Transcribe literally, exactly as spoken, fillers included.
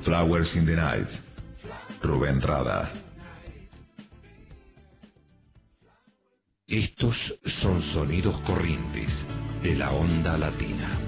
Flowers in the Night, Rubén Rada. Estos son sonidos corrientes de la onda latina.